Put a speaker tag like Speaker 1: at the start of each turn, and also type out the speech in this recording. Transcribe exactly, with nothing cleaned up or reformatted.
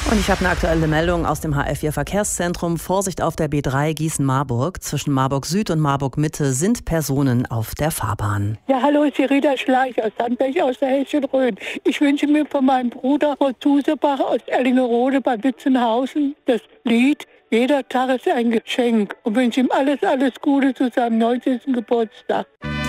Speaker 1: Und ich habe eine aktuelle Meldung aus dem H F vier Verkehrszentrum. Vorsicht auf der B drei Gießen-Marburg. Zwischen Marburg Süd und Marburg Mitte sind Personen auf der Fahrbahn.
Speaker 2: Ja, hallo, ist die Rita Schleich aus Sandberg aus der Hechelröhn. Ich wünsche mir von meinem Bruder Frau Zusebach aus Erlingerode bei Witzenhausen das Lied "Jeder Tag ist ein Geschenk" und wünsche ihm alles, alles Gute zu seinem neunzehnten Geburtstag.